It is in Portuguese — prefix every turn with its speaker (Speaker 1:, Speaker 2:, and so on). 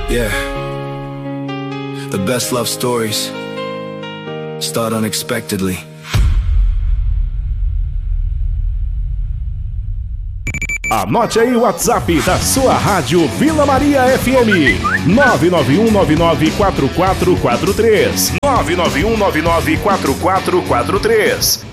Speaker 1: Yeah. The best love stories start unexpectedly.
Speaker 2: Anote aí o WhatsApp da sua rádio Vila Maria FM: 991994443. 991994443.